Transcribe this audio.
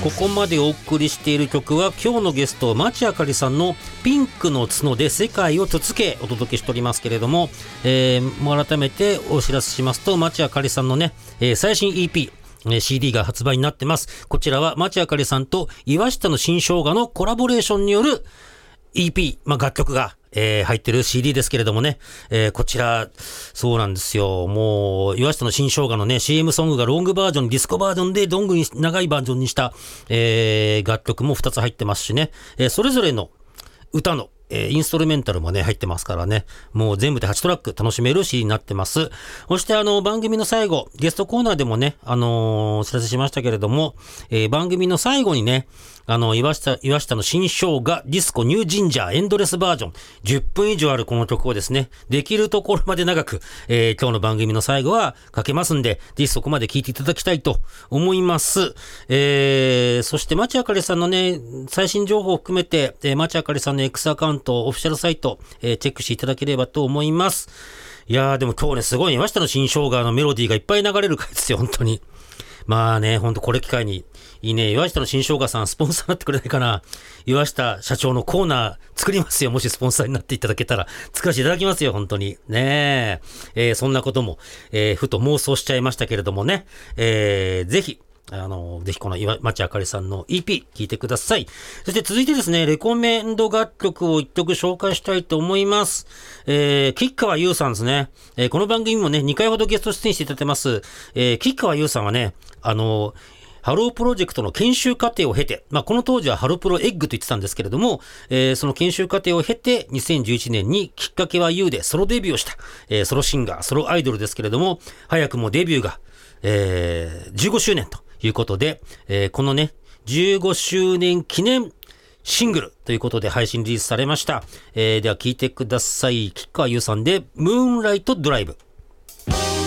ここまでお送りしている曲は今日のゲスト町あかりさんのピンクの角で世界をつつけお届けしておりますけれども、もう改めてお知らせしますと、町あかりさんのね、最新 EP、CD が発売になってます。こちらは町あかりさんと岩下の新生姜のコラボレーションによる EP、楽曲が入ってる CD ですけれどもね、こちらそうなんですよ。もう岩下の新生姜のね CM ソングがロングバージョン、ディスコバージョンでどんぐり長いバージョンにした、楽曲も2つ入ってますしね、それぞれの歌のインストルメンタルもね入ってますからね、もう全部で8トラック楽しめる CD になってます。そして番組の最後ゲストコーナーでもねお知らせしましたけれども、番組の最後にね岩下の新生姜ディスコニュージンジャーエンドレスバージョン10分以上あるこの曲をですね、できるところまで長く、今日の番組の最後はかけますんで、ぜひそこまで聞いていただきたいと思います。そして町あかりさんのね最新情報を含めて、町あかりさんの X アカウントオフィシャルサイト、チェックしていただければと思います。いやーでも今日ねすごい岩下の新生姜のメロディーがいっぱい流れる回ですよ本当に。まあね、ほんとこれ機会にいいね、岩下の新生姜さんスポンサーになってくれないかな。岩下社長のコーナー作りますよ。もしスポンサーになっていただけたら作らせていただきますよ本当にね。そんなことも、ふと妄想しちゃいましたけれどもね、ぜひぜひこの町あかりさんの EP 聴いてください。そして続いてですね、レコメンド楽曲を一曲紹介したいと思います。吉川優さんですね。この番組もね、2回ほどゲスト出演していただいてます。吉川優さんはね、ハロープロジェクトの研修過程を経て、この当時はハロプロエッグと言ってたんですけれども、その研修過程を経て、2011年にきっかけは You でソロデビューをした、ソロシンガー、ソロアイドルですけれども、早くもデビューが、15周年ということで、このね、15周年記念シングルということで配信リリースされました。では聴いてください。吉川優さんで、ムーンライトドライブ。